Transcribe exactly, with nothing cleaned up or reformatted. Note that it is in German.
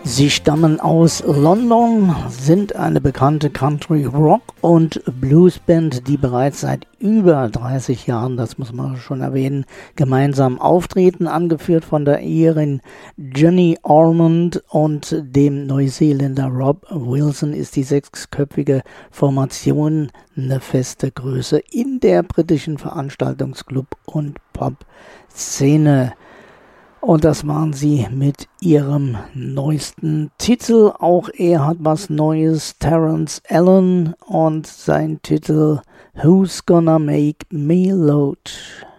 Sie stammen aus London, sind eine bekannte Country Rock und Bluesband, die bereits seit über dreißig Jahren, das muss man schon erwähnen, gemeinsam auftreten, angeführt von der Irin Jenny Ormond und dem Neuseeländer Rob Wilson, ist die sechsköpfige Formation eine feste Größe in der britischen Veranstaltungsclub- und Pop-Szene. Und das waren sie mit ihrem neuesten Titel. Auch er hat was Neues, Terence Allen, und sein Titel Who's Gonna Make Me Load.